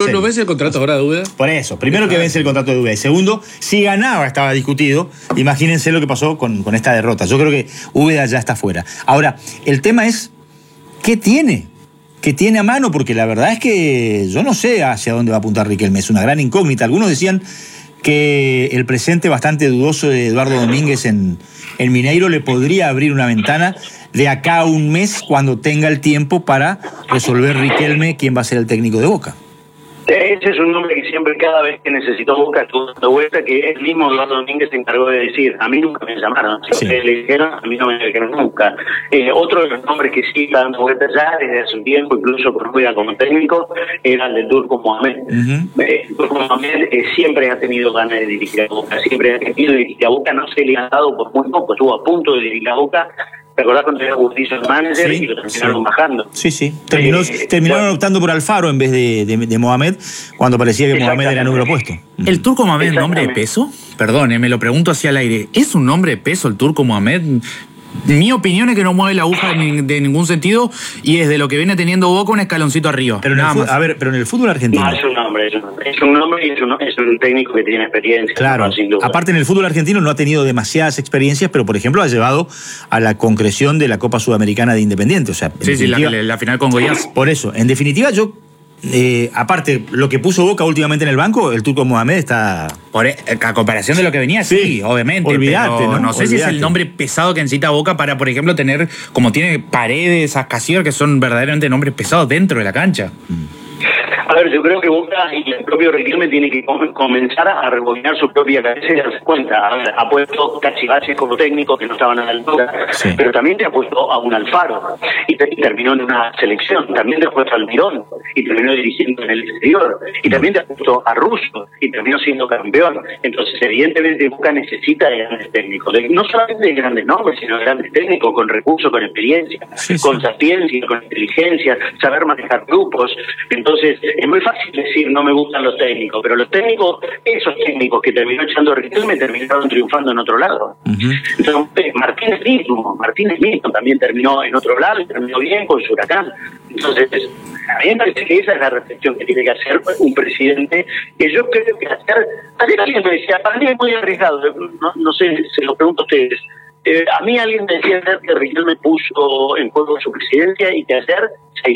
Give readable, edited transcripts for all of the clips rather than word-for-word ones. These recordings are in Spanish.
Pero no vence el contrato ahora de Úbeda. Por eso, primero que vence el contrato de Úbeda. Y segundo, si ganaba estaba discutido. Imagínense lo que pasó con esta derrota. Yo creo que Úbeda ya está fuera. Ahora, el tema es, ¿qué tiene? ¿Qué tiene a mano? Porque la verdad es que yo no sé hacia dónde va a apuntar Riquelme. Es una gran incógnita. Algunos decían que el presente bastante dudoso de Eduardo Domínguez en Mineiro le podría abrir una ventana de acá a un mes cuando tenga el tiempo para resolver Riquelme quién va a ser el técnico de Boca. Ese es un nombre que siempre, cada vez que necesitó Boca, estuvo dando vuelta, que el mismo Eduardo Domínguez se encargó de decir, a mí nunca me llamaron, si ustedes le dijeron, a mí no me dijeron nunca. Otro de los nombres que sí está dando vueltas ya desde hace un tiempo, incluso por fuera como técnico, era el del Turco Mohamed. El Turco Mohamed siempre ha tenido ganas de dirigir a Boca, siempre ha querido dirigir a Boca, no se le ha dado por muy poco, estuvo a punto de dirigir a Boca. ¿Te acordás cuando era Agustín el manager y lo terminaron bajando? Sí. Terminaron optando por Alfaro en vez de Mohamed, cuando parecía que Mohamed era número puesto. ¿El Turco Mohamed es nombre de peso? Perdón, me lo pregunto hacia el aire. ¿Es un nombre de peso el Turco Mohamed? Mi opinión es que no mueve la aguja de ningún sentido y es de lo que viene teniendo Boca un escaloncito arriba. Pero en el fútbol argentino. No, es un nombre y es un técnico que tiene experiencia. Claro, no, sin duda. Aparte en el fútbol argentino no ha tenido demasiadas experiencias, pero por ejemplo ha llevado a la concreción de la Copa Sudamericana de Independiente. O sea, la final con Goiás. Por eso, en definitiva yo... aparte, lo que puso Boca últimamente en el banco, el Turco Mohamed está... A comparación de lo que venía, sí, obviamente. Olvídate, pero no sé si es el nombre pesado que necesita Boca para, por ejemplo, tener, como tiene Paredes, Ascasier, que son verdaderamente nombres pesados dentro de la cancha. A ver, yo creo que Boca y el propio Riquelme tiene que comenzar a rebobinar su propia cabeza y darse cuenta. A ver, ha puesto Cachivaches como técnico que no estaban a la altura, pero también te ha puesto a un Alfaro y terminó en una selección. También te ha puesto a Almirón y terminó dirigiendo en el exterior. Y también te ha puesto a Russo y terminó siendo campeón. Entonces, evidentemente, Boca necesita de grandes técnicos. No solamente de grandes nombres, sino de grandes técnicos con recursos, con experiencia, con sapiencia, con inteligencia, saber manejar grupos. Entonces, es muy fácil decir no me gustan los técnicos, pero los técnicos, esos técnicos que terminó echando a Riquelme terminaron triunfando en otro lado. Entonces, Martínez mismo también terminó en otro lado y terminó bien con su Huracán. Entonces, a mí me parece que esa es la reflexión que tiene que hacer un presidente, que yo creo que ayer alguien me decía, para mí es muy arriesgado, no sé, se lo pregunto a ustedes. A mí alguien me decía ayer que Riquelme puso en juego su presidencia y que ayer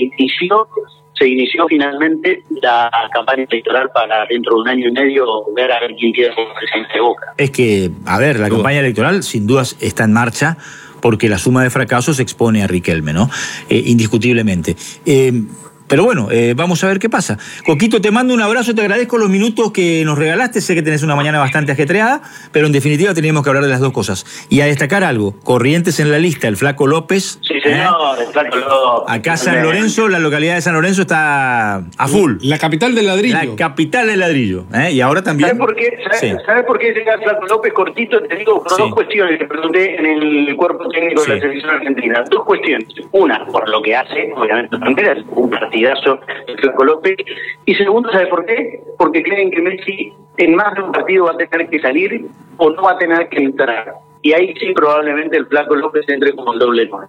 se inició finalmente la campaña electoral para dentro de un año y medio ver a ver quién queda como presidente de Boca. Es que, a ver, la campaña electoral sin dudas está en marcha porque la suma de fracasos expone a Riquelme, ¿no? Indiscutiblemente. Pero bueno, vamos a ver qué pasa. Coquito, te mando un abrazo, te agradezco los minutos que nos regalaste. Sé que tenés una mañana bastante ajetreada, pero en definitiva teníamos que hablar de las dos cosas. Y a destacar algo, Corrientes en la lista, el Flaco López. Sí, señor, el Flaco López. Acá San Lorenzo, la localidad de San Lorenzo está a full. La capital del ladrillo. La capital del ladrillo. Y ahora también... ¿Sabes por qué llega el Flaco López cortito? Te digo, por dos cuestiones que pregunté en el cuerpo técnico de la selección argentina. Dos cuestiones. Una, por lo que hace, obviamente, Fronteras, un partidazo el Flaco López. Y segundo, ¿sabes por qué? Porque creen que Messi en más de un partido va a tener que salir o no va a tener que entrar. Y ahí sí probablemente el Flaco López entre como el doble 9.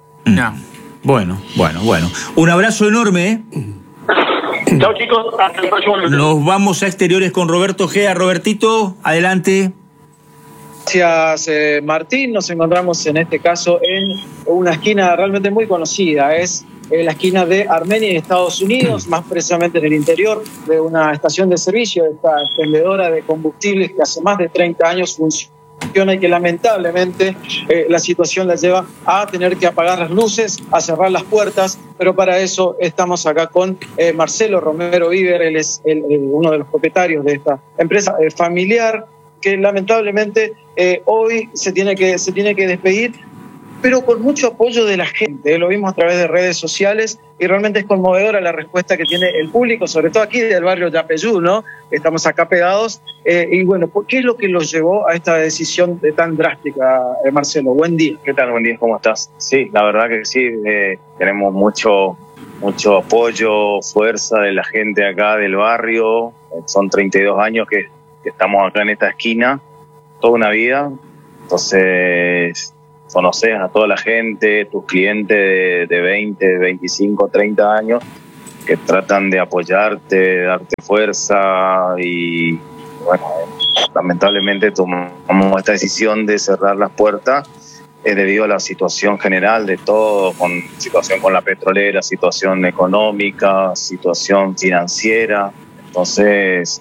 Bueno. Un abrazo enorme, Chao, chicos. Hasta el próximo lunes. Nos vamos a exteriores con Roberto Gea. Robertito, adelante. Gracias, Martín. Nos encontramos en este caso en una esquina realmente muy conocida. Es la esquina de Armenia y Estados Unidos, más precisamente en el interior de una estación de servicio, esta expendedora de combustibles que hace más de 30 años funciona y que lamentablemente la situación la lleva a tener que apagar las luces, a cerrar las puertas, pero para eso estamos acá con Marcelo Romero Viver. Él es uno de los propietarios de esta empresa familiar que lamentablemente hoy se tiene que despedir, pero con mucho apoyo de la gente. Lo vimos a través de redes sociales y realmente es conmovedora la respuesta que tiene el público, sobre todo aquí del barrio Yapeyú, ¿no? Estamos acá pegados. Y bueno, ¿qué es lo que los llevó a esta decisión tan drástica, Marcelo? Buen día. ¿Qué tal? Buen día, ¿cómo estás? Sí, la verdad que sí, tenemos mucho apoyo, fuerza de la gente acá del barrio. Son 32 años que estamos acá en esta esquina, toda una vida. Entonces conoces a toda la gente, tus clientes de 20, 25, 30 años, que tratan de apoyarte, de darte fuerza y bueno, lamentablemente tomamos esta decisión de cerrar las puertas debido a la situación general de todo, con situación con la petrolera, situación económica, situación financiera. Entonces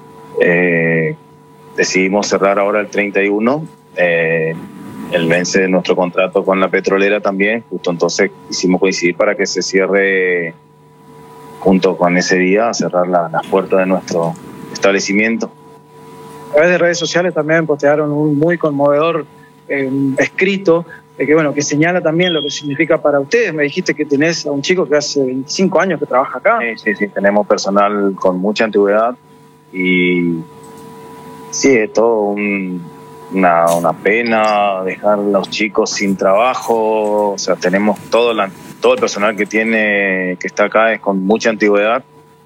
decidimos cerrar ahora el 31, el vence de nuestro contrato con la petrolera también, justo entonces hicimos coincidir para que se cierre junto con ese día, cerrar las puertas de nuestro establecimiento. A través de redes sociales también postearon un muy conmovedor escrito que señala también lo que significa para ustedes. Me dijiste que tenés a un chico que hace 25 años que trabaja acá. Sí, tenemos personal con mucha antigüedad y sí, es todo una pena dejar a los chicos sin trabajo. O sea, tenemos todo el personal que está acá es con mucha antigüedad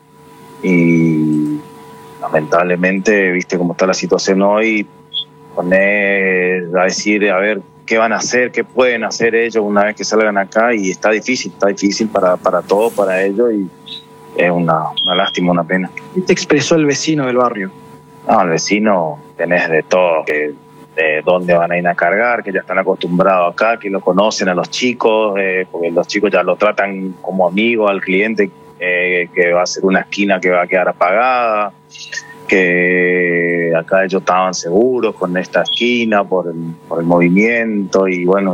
y lamentablemente, viste cómo está la situación hoy, poner a decir a ver qué van a hacer, qué pueden hacer ellos una vez que salgan acá, y está difícil para todos, para ellos, y es una lástima, una pena. ¿Qué te expresó el vecino del barrio? No, el vecino tenés de todo, de dónde van a ir a cargar, que ya están acostumbrados acá, que lo conocen a los chicos, porque los chicos ya lo tratan como amigo al cliente, que va a ser una esquina que va a quedar apagada, que acá ellos estaban seguros con esta esquina por el movimiento, y bueno,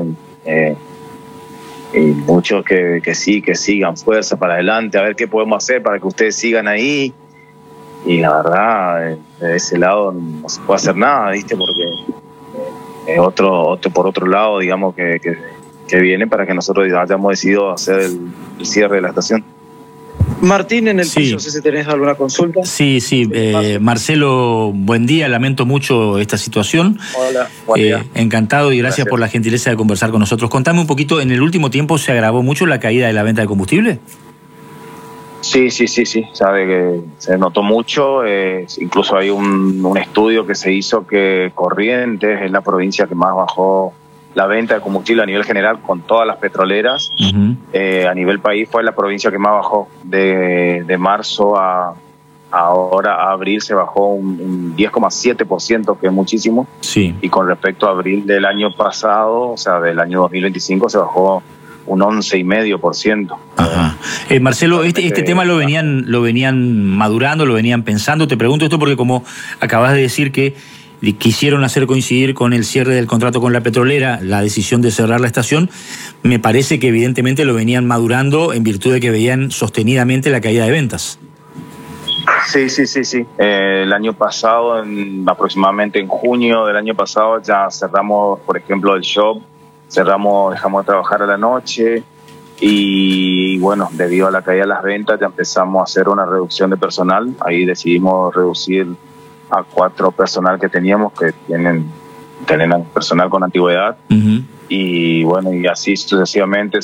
y muchos que sigan fuerza para adelante, a ver qué podemos hacer para que ustedes sigan ahí. Y la verdad, de ese lado no se puede hacer nada, ¿viste? Porque por otro lado, digamos, que viene para que nosotros hayamos decidido hacer el cierre de la estación. Martín, en el piso, no sé si tenés alguna consulta. Sí, Marcelo, buen día, lamento mucho esta situación. Hola, buen día. Encantado y gracias por la gentileza de conversar con nosotros. Contame un poquito, ¿en el último tiempo se agravó mucho la caída de la venta de combustible? Sí, sabe que se notó mucho, incluso hay un estudio que se hizo que Corrientes es la provincia que más bajó la venta de combustible a nivel general con todas las petroleras. A nivel país fue la provincia que más bajó. De marzo a abril se bajó un 10,7%, que es muchísimo. Sí. Y con respecto a abril del año pasado, o sea, del año 2025, se bajó un 11,5%. Ajá. Marcelo, este tema lo venían madurando, lo venían pensando. Te pregunto esto porque, como acabas de decir que quisieron hacer coincidir con el cierre del contrato con la petrolera la decisión de cerrar la estación, me parece que evidentemente lo venían madurando en virtud de que veían sostenidamente la caída de ventas. Sí. El año pasado, aproximadamente en junio del año pasado, ya cerramos, por ejemplo, el shop, dejamos de trabajar a la noche, y bueno, debido a la caída de las ventas ya empezamos a hacer una reducción de personal. Ahí decidimos reducir a 4 personal que teníamos, que tienen personal con antigüedad. Y bueno, y así sucesivamente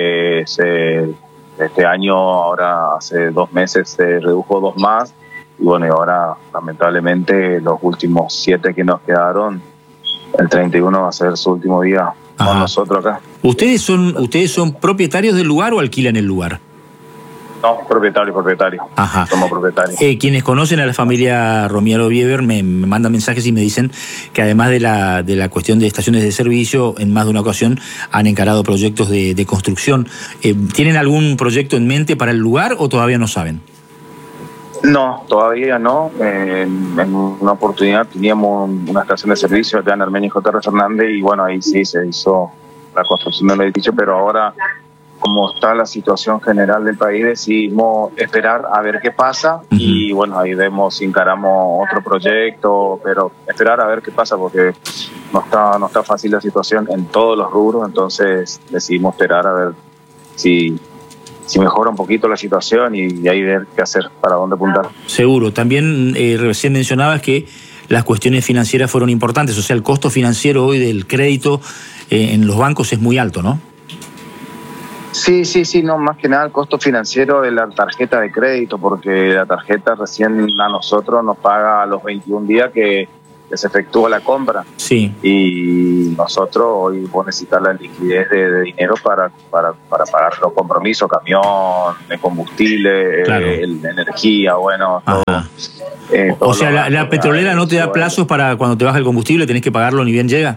este año, ahora hace 2 meses se redujo 2 más, y bueno, y ahora lamentablemente los últimos 7 que nos quedaron, el 31 va a ser su último día con nosotros acá. ¿Ustedes son propietarios del lugar o alquilan el lugar? No, propietario. Ajá. Somos propietarios. Quienes conocen a la familia Romiaro Bieber me mandan mensajes y me dicen que además de la cuestión de estaciones de servicio, en más de una ocasión han encarado proyectos de construcción. ¿Tienen algún proyecto en mente para el lugar o todavía no saben? No, todavía no. En una oportunidad teníamos una estación de servicio acá en Armenia y J.R. Fernández, y bueno, ahí sí se hizo la construcción del edificio, pero ahora, como está la situación general del país, decidimos esperar a ver qué pasa. Y bueno, ahí vemos si encaramos otro proyecto, pero esperar a ver qué pasa, porque no está fácil la situación en todos los rubros. Entonces decidimos esperar a ver si mejora un poquito la situación, y ahí ver qué hacer, para dónde apuntar. Seguro. También recién mencionabas que las cuestiones financieras fueron importantes, o sea, el costo financiero hoy del crédito en los bancos es muy alto, ¿no? Sí, no, más que nada el costo financiero de la tarjeta de crédito, porque la tarjeta recién a nosotros nos paga a los 21 días, que se efectúa la compra. Sí. Y nosotros hoy vos necesitas la liquidez de dinero para pagar los compromisos, camión, el combustible, Claro. Energía, bueno, todo. O sea, la petrolera no te da plazos para cuando te baja el combustible, tenés que pagarlo ni bien llega.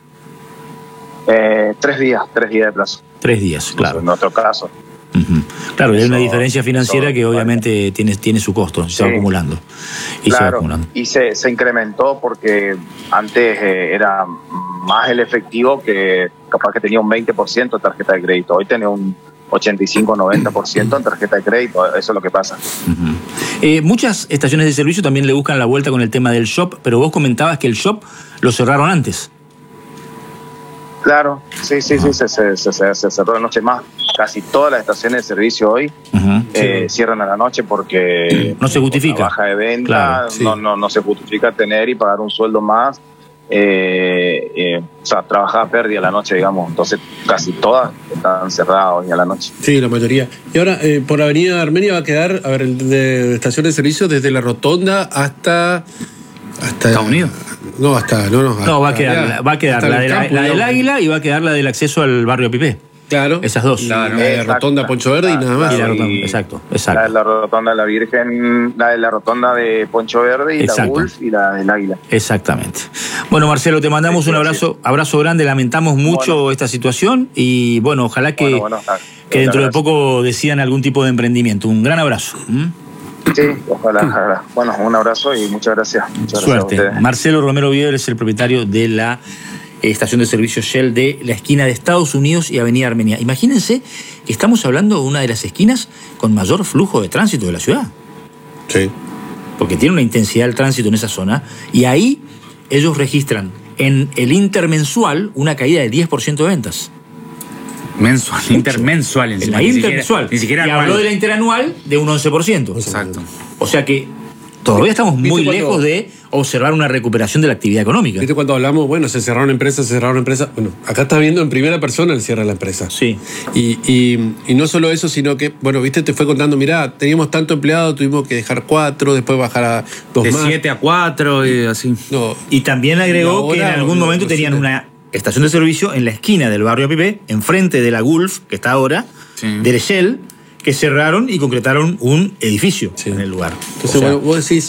3 días de plazo. 3 días, claro. En nuestro caso. Uh-huh. Claro, hay una Eso- diferencia financiera eso- que obviamente tiene su costo, se va Sí. acumulando. Y se va Claro, acumulando. y se incrementó porque antes era más el efectivo, que capaz que tenía un 20% de tarjeta de crédito. Hoy tiene un 85-90% en tarjeta de crédito. Eso es lo que pasa. Uh-huh. Muchas estaciones de servicio también le buscan la vuelta con el tema del shop, pero vos comentabas que el shop lo cerraron antes. Claro, sí, se cerró de noche más. Casi todas las estaciones de servicio hoy cierran a la noche porque no se justifica. La baja de venta, Claro, sí. no se justifica tener y pagar un sueldo más. O sea, trabajar a pérdida a la noche, digamos. Entonces, casi todas están cerradas hoy a la noche. Sí, la mayoría. Y ahora, por Avenida Armenia va a quedar, a ver, de estación de servicio desde la Rotonda hasta Estados Unidos. No, hasta. No, va a quedar hasta la, el campo, la del digamos. Águila y va a quedar la del acceso al barrio Pipé. Claro. Esas dos. La de Rotonda Poncho Verde y nada más. Y la Rotonda, exacto. La de la Rotonda de la Virgen, la de la Rotonda de Poncho Verde y Exacto. la Wolf y la del Águila. Exactamente. Bueno, Marcelo, te mandamos un abrazo grande, lamentamos mucho esta situación y bueno, ojalá que dentro de poco decidan algún tipo de emprendimiento. Un gran abrazo. Sí, ojalá. Bueno, un abrazo y muchas gracias. Muchas Suerte. gracias a ustedes. Marcelo Romero Vieder es el propietario de la estación de servicio Shell de la esquina de Estados Unidos y Avenida Armenia. Imagínense que estamos hablando de una de las esquinas con mayor flujo de tránsito de la ciudad. Sí. Porque tiene una intensidad del tránsito en esa zona y ahí ellos registran en el intermensual una caída del 10% de ventas. Mensual, intermensual En encima. la intermensual. Ni siquiera y anual. habló de la interanual de un 11%. Exacto. O sea que todavía estamos muy lejos de observar una recuperación de la actividad económica. ¿Viste cuando hablamos? Bueno, se cerraron empresas. Bueno, acá estás viendo en primera persona el cierre de la empresa. Sí. Y no solo eso, sino que, bueno, viste, te fue contando, mirá, teníamos tanto empleado, tuvimos que dejar 4, después bajar a 2 De más. 7 a 4 y así. No, Y también agregó Y ahora, que en algún momento no, tenían sí. una estación de servicio en la esquina del barrio Pipé, enfrente de la Gulf, que está ahora, de Shell, que cerraron y concretaron un edificio en el lugar. Entonces, O sea, bueno, vos decís,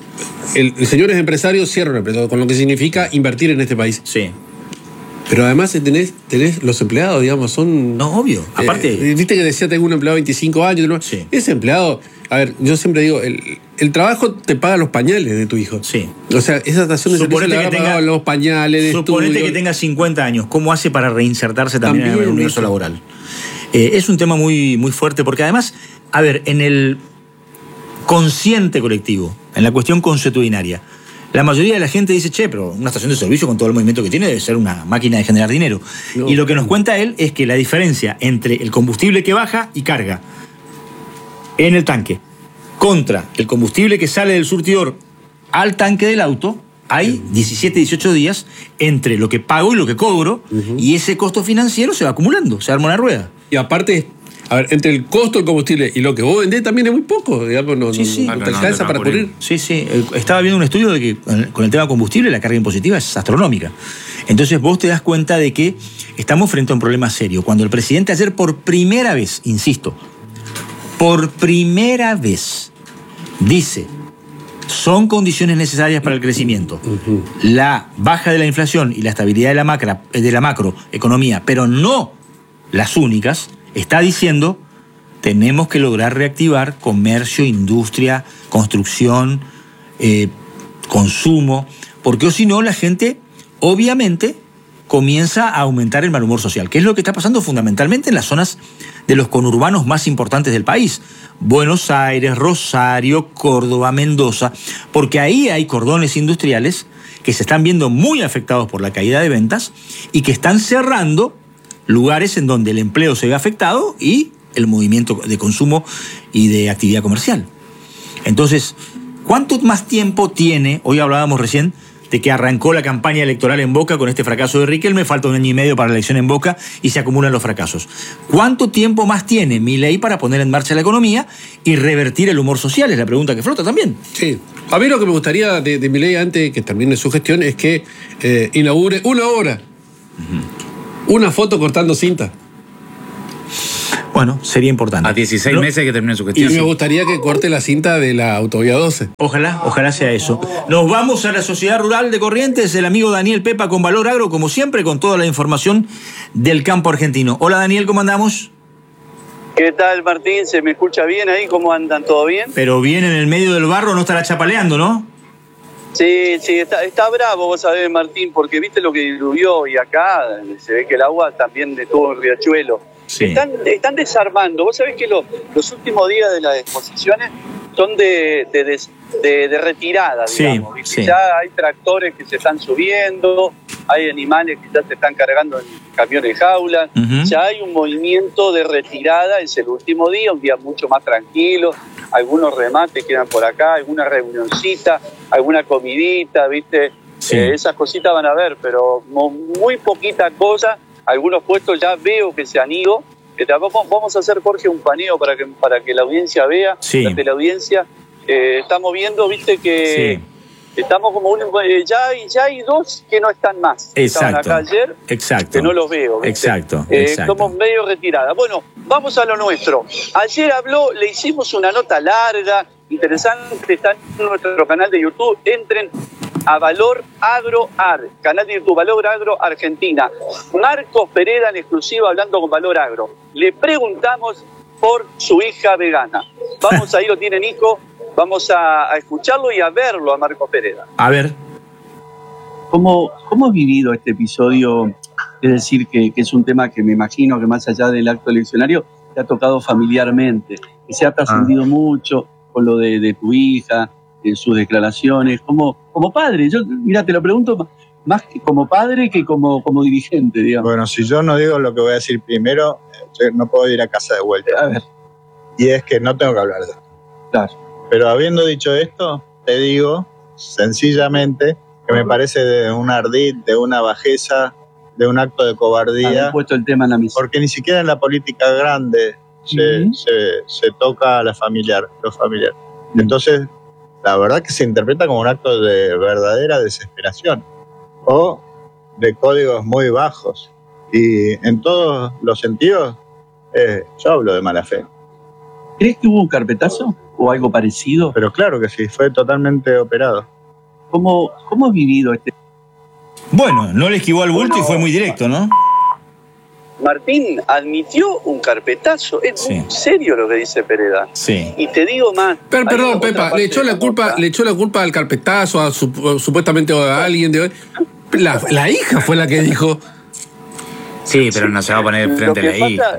el señores empresarios cierran empresa, con lo que significa invertir en este país. Sí. Pero además tenés los empleados, digamos, son... No, obvio. Aparte... Viste que decía, tengo un empleado de 25 años. ¿No? Sí. Ese empleado, a ver, yo siempre digo, el trabajo te paga los pañales de tu hijo. Sí. O sea, esa estación de servicio Suponete le que habrá tenga- pagado los pañales de Suponete estudio. que tenga 50 años. ¿Cómo hace para reinsertarse también en el También, universo ¿viste? laboral? Es un tema muy, muy fuerte porque además, a ver, en el consciente colectivo, en la cuestión consuetudinaria, la mayoría de la gente dice, che, pero una estación de servicio con todo el movimiento que tiene debe ser una máquina de generar dinero. No. Y lo que nos cuenta él es que la diferencia entre el combustible que baja y carga en el tanque contra el combustible que sale del surtidor al tanque del auto, hay 17, 18 días entre lo que pago y lo que cobro, y ese costo financiero se va acumulando, se arma una rueda. Y aparte, a ver, entre el costo del combustible y lo que vos vendés también es muy poco, digamos, no te alcanza para cubrir. Sí. Estaba viendo un estudio de que con el tema combustible la carga impositiva es astronómica. Entonces vos te das cuenta de que estamos frente a un problema serio. Cuando el presidente ayer por primera vez, insisto, por primera vez dice, son condiciones necesarias para el crecimiento, la baja de la inflación y la estabilidad de la macroeconomía, pero no las únicas, está diciendo, tenemos que lograr reactivar comercio, industria, construcción, consumo, porque si no la gente, obviamente, comienza a aumentar el mal humor social, que es lo que está pasando fundamentalmente en las zonas de los conurbanos más importantes del país. Buenos Aires, Rosario, Córdoba, Mendoza, porque ahí hay cordones industriales que se están viendo muy afectados por la caída de ventas y que están cerrando lugares en donde el empleo se ve afectado y el movimiento de consumo y de actividad comercial. Entonces, ¿cuánto más tiempo tiene? Hoy hablábamos recién de que arrancó la campaña electoral en Boca con este fracaso de Riquelme, falta 1 año y medio para la elección en Boca y se acumulan los fracasos. ¿Cuánto tiempo más tiene Milei para poner en marcha la economía y revertir el humor social? Es la pregunta que flota también. Sí, A mí lo que me gustaría de Milei antes que termine su gestión es que inaugure una obra. Una foto cortando cinta. Bueno, sería importante. A 16 meses que termine su gestión. Y me gustaría que corte la cinta de la autovía 12. Ojalá sea eso. Nos vamos a la Sociedad Rural de Corrientes, el amigo Daniel Pepa con Valor Agro, como siempre, con toda la información del campo argentino. Hola Daniel, ¿cómo andamos? ¿Qué tal, Martín? ¿Se me escucha bien ahí? ¿Cómo andan? ¿Todo bien? Pero bien en el medio del barro, no estará chapaleando, ¿no? Sí, está bravo, vos sabés, Martín, porque viste lo que diluvió y acá se ve que el agua también estuvo en Riachuelo. Sí. Están desarmando. Vos sabés que los últimos días de las exposiciones son de retirada, digamos. Sí, sí. Ya hay tractores que se están subiendo, hay animales que ya se están cargando en camiones jaulas. Ya hay un movimiento de retirada, es el último día, un día mucho más tranquilo. Algunos remates quedan por acá, alguna reunioncita, alguna comidita, ¿viste? Sí. Esas cositas van a ver, pero muy poquita cosa. Algunos puestos ya veo que se han ido. Vamos a hacer, Jorge, un paneo para que la audiencia vea, Sí. la teleaudiencia. Estamos viendo, viste, que estamos como ya hay dos que no están más. Exacto. Estaban acá ayer, Exacto. que no los veo, ¿viste? Exacto. Somos medio retirada. Bueno, vamos a lo nuestro. Ayer le hicimos una nota larga, interesante, está en nuestro canal de YouTube. Entren a Valor Agro canal de YouTube, Valor Agro Argentina. Marcos Pereda en exclusiva hablando con Valor Agro. Le preguntamos por su hija vegana. Vamos, ahí lo tiene Nico, vamos a escucharlo y a verlo a Marcos Pereda. A ver. ¿Cómo has vivido este episodio? Es decir, que es un tema que me imagino que más allá del acto eleccionario te ha tocado familiarmente, que se ha trascendido mucho con lo de tu hija, en sus declaraciones, como padre. Yo, mira, te lo pregunto más que como padre que como dirigente, digamos. Bueno, si yo no digo lo que voy a decir primero, yo no puedo ir a casa de vuelta. A ver. Y es que no tengo que hablar de esto. Claro. Pero habiendo dicho esto, te digo sencillamente que me parece de un ardid, de una bajeza, de un acto de cobardía. Haber puesto el tema en la mesa. Porque ni siquiera en la política grande se toca a lo familiar. Entonces, la verdad que se interpreta como un acto de verdadera desesperación o de códigos muy bajos. Y en todos los sentidos, yo hablo de mala fe. ¿Crees que hubo un carpetazo o algo parecido? Pero claro que sí, fue totalmente operado. ¿Cómo has vivido este? Bueno, no le esquivó al bulto y fue muy directo, ¿no? Martín admitió un carpetazo. Es muy serio lo que dice Pereda. Sí. Y te digo más. Pero, perdón, Pepa, le echó la culpa al carpetazo, supuestamente a alguien de hoy. La hija fue la que dijo. Sí, pero no se va a poner frente a la hija.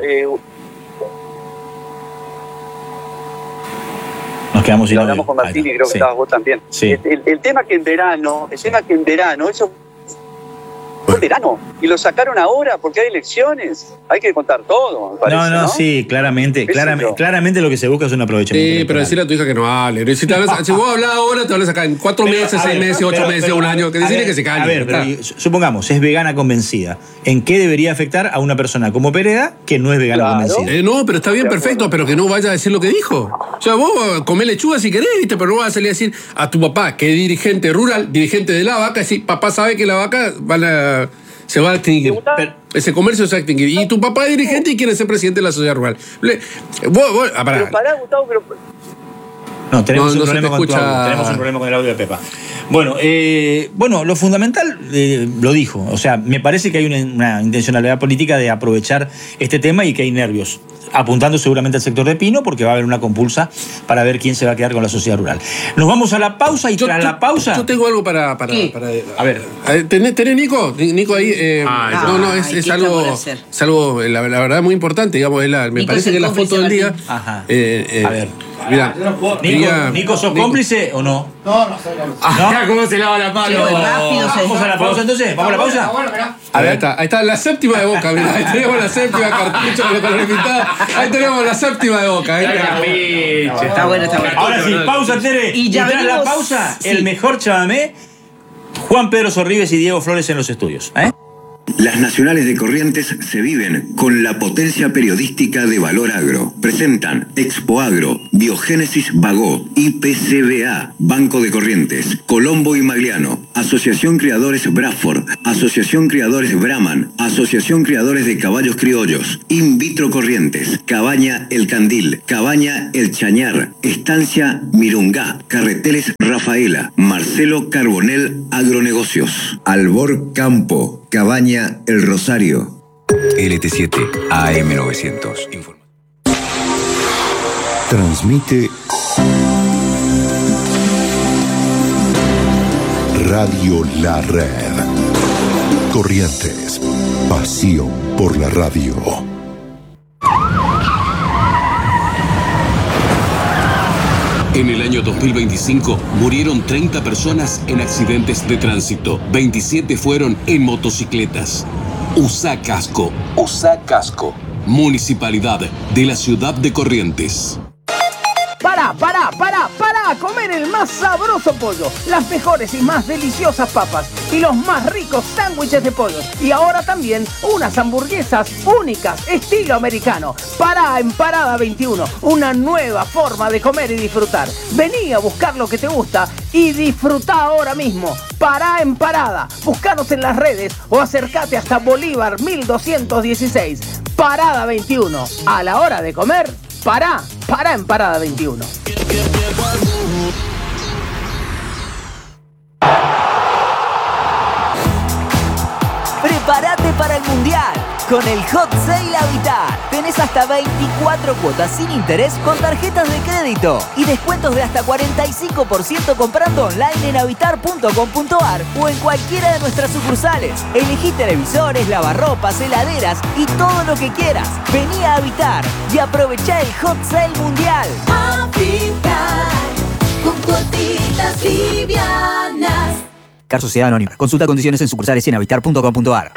Nos quedamos sin audio. Hablamos con Martín y creo que estabas vos también. Sí. El tema que en verano, eso fue verano. Y lo sacaron ahora porque hay elecciones. Hay que contar todo, me parece, ¿no? Sí, claramente lo que se busca es un aprovechamiento. Sí, pero decirle a tu hija que no hable. Si vos hablas ahora, te hablas acá en 4 meses, 6 meses, 8 meses, un año. Que decirle que se calle. A ver, pero supongamos, es vegana convencida. ¿En qué debería afectar a una persona como Pereda que no es vegana convencida? No, pero está bien, perfecto, pero que no vaya a decir lo que dijo. O sea, vos comés lechuga si querés, ¿viste? Pero no vas a salir a decir a tu papá, que es dirigente rural, dirigente de la vaca, si papá sabe que la vaca se va a extinguir. Ese comercio se va a extinguir. Y tu papá es dirigente y quiere ser presidente de la sociedad rural. Pero pará, Gustavo, pero... No, tenemos un no problema con tu audio. Tenemos un problema con el audio de Pepa. Bueno, lo fundamental lo dijo. O sea, me parece que hay una intencionalidad política de aprovechar este tema y que hay nervios. Apuntando seguramente al sector de Pino, porque va a haber una compulsa para ver quién se va a quedar con la sociedad rural. Nos vamos a la pausa y tras la pausa... Yo tengo algo para a ver. ¿Tenés Nico? Nico ahí. Es algo, la verdad, muy importante. Digamos, me parece que la foto del día. Ajá. A ver. Mira, Nico, ¿sos cómplice o no? No. ¿Cómo se lava la mano? Vamos a la pausa entonces. ¿Vamos a la pausa? A ver, ahí está la séptima de Boca. Mirá, ahí tenemos la séptima cartucho con la invitada. Ahí tenemos la séptima de Boca. Está bueno. Ahora sí, pausa, Tere. Y tras la pausa, el mejor chamamé, Juan Pedro Sorribes y Diego Flores en los estudios. Las nacionales de Corrientes se viven con la potencia periodística de Valor Agro. Presentan Expo Agro, Biogénesis Bagó, IPCBA, Banco de Corrientes, Colombo y Magliano, Asociación Criadores Bradford, Asociación Criadores Brahman, Asociación Criadores de Caballos Criollos, In Vitro Corrientes, Cabaña El Candil, Cabaña El Chañar, Estancia Mirungá, Carreteles Rafaela, Marcelo Carbonell Agronegocios, Albor Campo, Cabaña El Rosario. LT7 AM900. Transmite Radio La Red. Corrientes. Pasión por la radio. En el año 2025 murieron 30 personas en accidentes de tránsito. 27 fueron en motocicletas. Usa casco. Usa casco. Municipalidad de la ciudad de Corrientes. Para comer el más sabroso pollo, las mejores y más deliciosas papas y los más ricos sándwiches de pollo. Y ahora también unas hamburguesas únicas, estilo americano. Pará en Parada 21, una nueva forma de comer y disfrutar. Vení a buscar lo que te gusta y disfrutá ahora mismo. Pará en Parada, buscanos en las redes o acércate hasta Bolívar 1216. Parada 21, a la hora de comer, pará en Parada 21. Prepárate para el Mundial con el Hot Sale Habitat. Tenés hasta 24 cuotas sin interés con tarjetas de crédito y descuentos de hasta 45% comprando online en habitar.com.ar o en cualquiera de nuestras sucursales. Elegí televisores, lavarropas, heladeras y todo lo que quieras. Vení a Habitar y aprovechá el Hot Sale Mundial. Habitar con cuotitas livianas. Car Sociedad Anónima. Consulta condiciones en sucursales y en habitar.com.ar.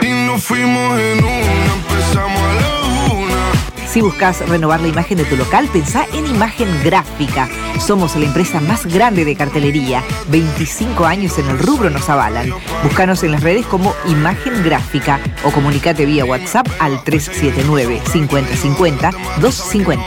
Si buscas renovar la imagen de tu local, pensá en Imagen Gráfica. Somos la empresa más grande de cartelería. 25 años en el rubro nos avalan. Búscanos en las redes como Imagen Gráfica o comunicate vía WhatsApp al 379 5050 250.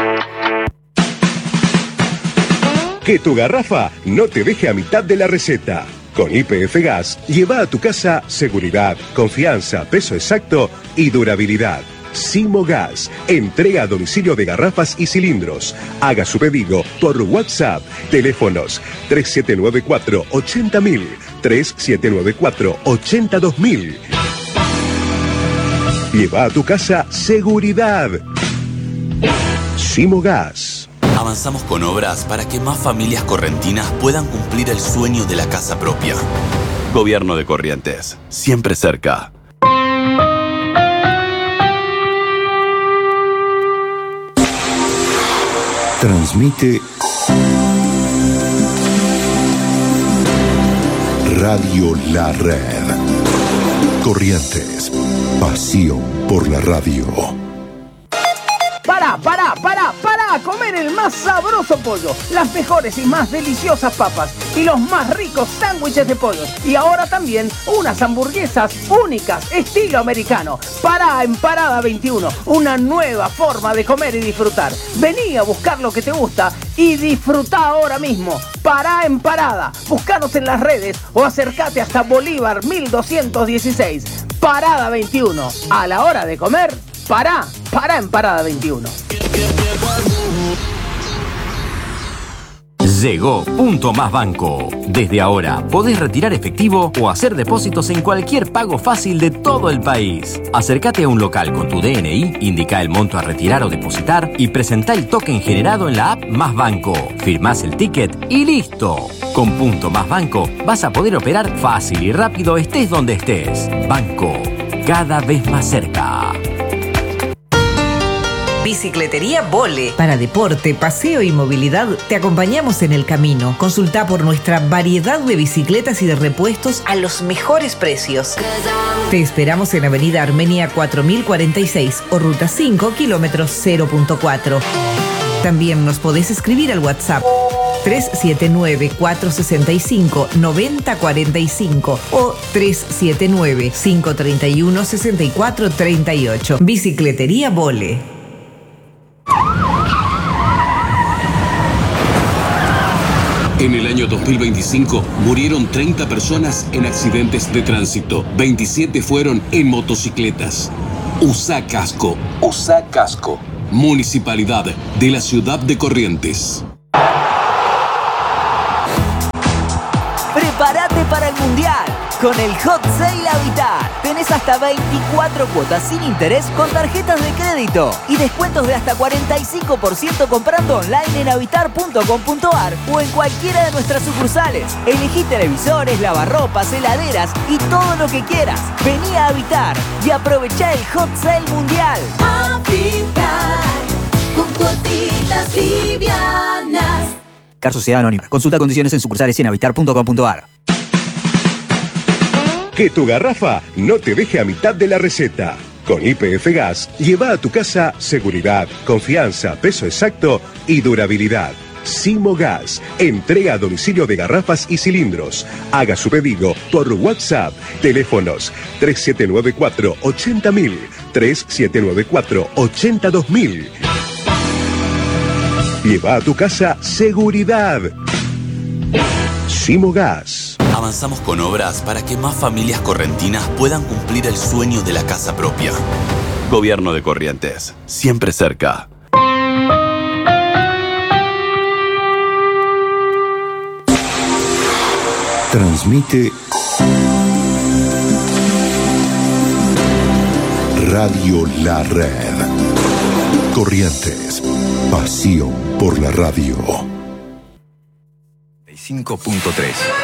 Que tu garrafa no te deje a mitad de la receta. Con YPF Gas, lleva a tu casa seguridad, confianza, peso exacto y durabilidad. Simo Gas, entrega a domicilio de garrafas y cilindros. Haga su pedido por WhatsApp. Teléfonos 3794-80000, 3794-82000. Lleva a tu casa seguridad. Simo Gas. Avanzamos con obras para que más familias correntinas puedan cumplir el sueño de la casa propia. Gobierno de Corrientes, siempre cerca. Transmite Radio La Red. Corrientes. Pasión por la radio. Para comer el más sabroso pollo, las mejores y más deliciosas papas y los más ricos sándwiches de pollo. Y ahora también unas hamburguesas únicas, estilo americano. Pará en Parada 21, una nueva forma de comer y disfrutar. Vení a buscar lo que te gusta y disfrutá ahora mismo. Pará en Parada, buscanos en las redes o acércate hasta Bolívar 1216. Parada 21, a la hora de comer, pará en Parada 21. Llegó Punto Más Banco. Desde ahora podés retirar efectivo o hacer depósitos en cualquier pago fácil de todo el país. Acércate a un local con tu DNI, indica el monto a retirar o depositar y presentá el token generado en la app Más Banco. Firmás el ticket y listo. Con Punto Más Banco vas a poder operar fácil y rápido estés donde estés. Banco, cada vez más cerca. Bicicletería Vole. Para deporte, paseo y movilidad, te acompañamos en el camino. Consulta por nuestra variedad de bicicletas y de repuestos a los mejores precios. Te esperamos en Avenida Armenia 4046 o Ruta 5, kilómetro 0.4. También nos podés escribir al WhatsApp 379-465-9045 o 379-531-6438. Bicicletería Vole. En el año 2025 murieron 30 personas en accidentes de tránsito. 27 fueron en motocicletas. Usa casco. Usa casco. Municipalidad de la Ciudad de Corrientes. Prepárate para el Mundial. Con el Hot Sale Habitat tenés hasta 24 cuotas sin interés con tarjetas de crédito y descuentos de hasta 45% comprando online en habitar.com.ar o en cualquiera de nuestras sucursales. Elegí televisores, lavarropas, heladeras y todo lo que quieras. Vení a Habitar y aprovechá el Hot Sale Mundial. Habitar con cuotitas livianas. Car Sociedad Anónima. Consulta condiciones en sucursales y en habitar.com.ar. Que tu garrafa no te deje a mitad de la receta. Con YPF Gas, lleva a tu casa seguridad, confianza, peso exacto y durabilidad. Simo Gas, entrega a domicilio de garrafas y cilindros. Haga su pedido por WhatsApp. Teléfonos 3794-80000, 3794-82000. Lleva a tu casa seguridad. Simo Gas. Avanzamos con obras para que más familias correntinas puedan cumplir el sueño de la casa propia. Gobierno de Corrientes, siempre cerca. Transmite Radio La Red. Corrientes, pasión por la radio. 5.3